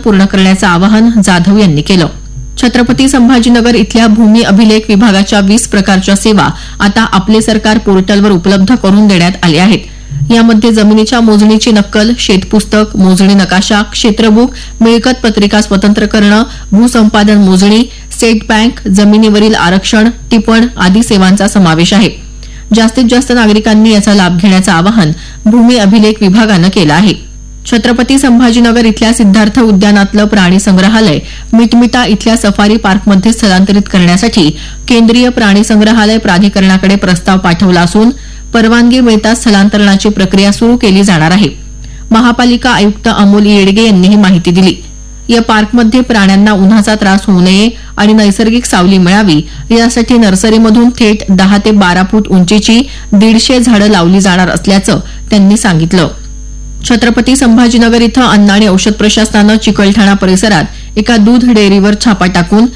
पूर्ण करण्याचं आवाहन जाधव यांनी केलं. छत्रपती संभाजीनगर इथल्या भूमी अभिलेख विभागाच्या 20 प्रकारच्या सेवा आता आपले सरकार पोर्टलवर उपलब्ध करून देण्यात आल्या आहेत. यामध्ये जमिनीच्या मोजणीची नक्कल, शेतपुस्तक, मोजणी नकाशा, क्षेत्रबुक, मिळकत पत्रिका स्वतंत्र करणं, भूसंपादन मोजणी, स्टेट बँक, जमिनीवरील आरक्षण, टिपण आदी सेवांचा समावेश आहे. जास्तीत जास्त नागरिकांनी याचा लाभ घेण्याचं आवाहन भूमी अभिलेख विभागानं केलं आहे. छत्रपती संभाजीनगर इथल्या सिद्धार्थ उद्यानातलं प्राणी संग्रहालय मिटमिटा इथल्या सफारी पार्कमध्ये स्थलांतरित करण्यासाठी केंद्रीय प्राणी संग्रहालय प्राधिकरणाकडे प्रस्ताव पाठवला असून परवानगी मिळताच स्थलांतरणाची प्रक्रिया सुरू केली जाणार आहे. महापालिका आयुक्त अमोल येडगे यांनी ही माहिती दिली. या पार्कमध्ये प्राण्यांना उन्हाचा त्रास होऊ नये आणि नैसर्गिक सावली मिळावी यासाठी नर्सरीमधून थेट 10 ते 12 फूट उंचीची 150 झाडं लावली जाणार असल्याचं त्यांनी सांगितलं. छत्रपती संभाजीनगर इथं अन्न आणि औषध प्रशासनानं चिकलठाणा परिसरात एका दूध डेअरीवर छापा टाकून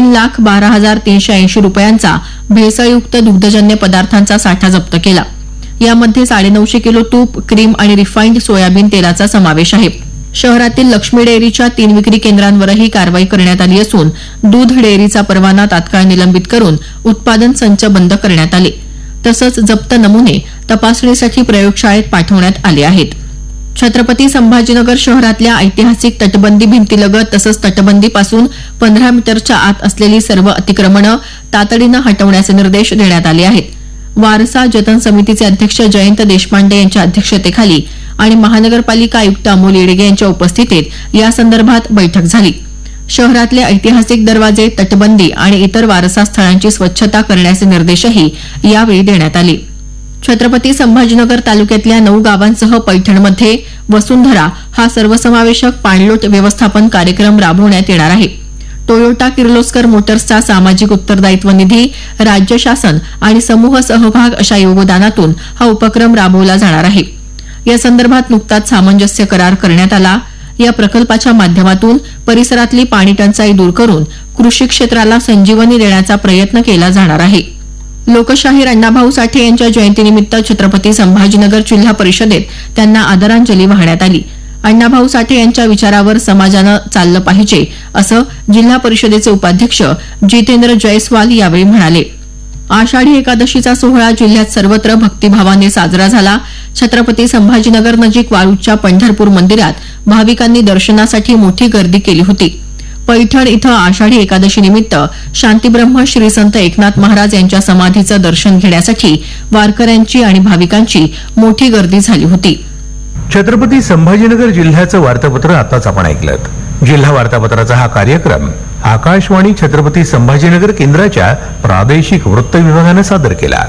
3,12,380 रुपयांचा भेसळयुक्त दुग्धजन्य पदार्थांचा साठा जप्त केला. यामध्ये 950 किलो तूप, क्रीम आणि रिफाइंड सोयाबीन तेलाचा समावेश आहे. शहरातील लक्ष्मी डेअरीच्या 3 विक्री केंद्रांवरही कारवाई करण्यात आली असून दूध डेअरीचा परवाना तात्काळ निलंबित करून उत्पादन संच बंद करण्यात आले. तसंच जप्त नमुने तपासणीसाठी प्रयोगशाळेत पाठवण्यात आले आहेत. छत्रपती संभाजीनगर शहरातल्या ऐतिहासिक तटबंदी भिंतीलगत तसंच तटबंदीपासून 15 मीटरच्या आत असलेली सर्व अतिक्रमणं तातडीनं हटवण्याचे निर्देश देण्यात आले आहेत. वारसा जतन समितीचे अध्यक्ष जयंत देशपांडे यांच्या अध्यक्षतेखाली आणि महानगरपालिका आयुक्त अमोल येडगे यांच्या उपस्थितीत यासंदर्भात बैठक झाली. शहरातले ऐतिहासिक दरवाजे, तटबंदी आणि इतर वारसा स्थळांची स्वच्छता करण्याचे निर्देशही यावेळी देण्यात आले. छत्रपती संभाजीनगर तालुक्यातल्या 9 गावांसह पैठणमध्ये वसुंधरा हा सर्वसमावेशक पाणलोट व्यवस्थापन कार्यक्रम राबवण्यात येणार आहे. टोयोटा किर्लोस्कर मोटर्सचा सामाजिक उत्तरदायित्व निधी, राज्य शासन आणि समूह सहभाग अशा योगदानातून हा उपक्रम राबवला जाणार आहे. या संदर्भात नुकताच सामंजस्य करार करण्यात आला. या प्रकल्पाच्या माध्यमातून परिसरातली पाणी टंचाई दूर करून कृषी क्षेत्राला संजीवनी देण्याचा प्रयत्न केला जाणार आहे. लोकशाहीर अण्णाभाऊ साठे यांच्या जयंतीनिमित्त छत्रपती संभाजीनगर जिल्हा परिषदेत त्यांना आदरांजली वाहण्यात आली. अण्णाभाऊ साठे यांच्या विचारावर समाजानं चाललं पाहिजे असं जिल्हा परिषदेचे उपाध्यक्ष जितेंद्र जयस्वाल यावेळी म्हणाले. आषाढी एकादशीचा सोहळा जिल्ह्यात सर्वत्र भक्तिभावाने साजरा झाला. छत्रपती संभाजीनगर नजीक वाळूच्या पंढरपूर मंदिरात भाविकांनी दर्शनासाठी मोठी गर्दी केली होती. पैठण इथं आषाढी एकादशीनिमित्त शांतीब्रह्म श्री संत एकनाथ महाराज यांच्या समाधीचं दर्शन घेण्यासाठी वारकऱ्यांची आणि भाविकांची मोठी गर्दी झाली होती. छत्रपती संभाजीनगर जिल्ह्याचं वार्तापत्र आताच आपण ऐकलं. जिल्हा वार्तापत्राचा हा कार्यक्रम आकाशवाणी छत्रपती संभाजीनगर केंद्राच्या प्रादेशिक वृत्त विभागानं सादर केला.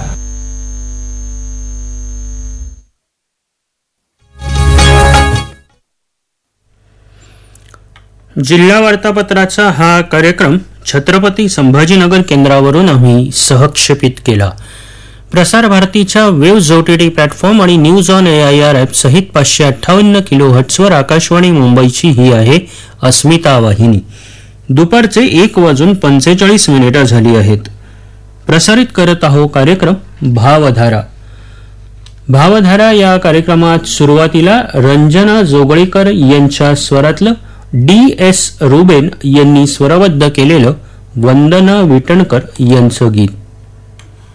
जिल्हा वार्तापत्राचा हा कार्यक्रम छत्रपती संभाजीनगर केंद्रावरून आम्ही सहक्षेपित केला. प्रसार भारतीच्या वेव्ज OTT प्लॅटफॉर्म आणि न्यूज ऑन AIR ॲप सहित 558 किलोहर्ट्झवर आकाशवाणी मुंबईची ही आहे अस्मिता वाहिनी. दुपारचे 1:45 झाली आहेत. प्रसारित करत आहोत कार्यक्रम भावधारा. भावधारा या कार्यक्रमात सुरुवातीला रंजना जोगळीकर यांच्या स्वरातलं DS रुबेन यांनी स्वरबद्ध केलेलं वंदना विटणकर यांचं गीत.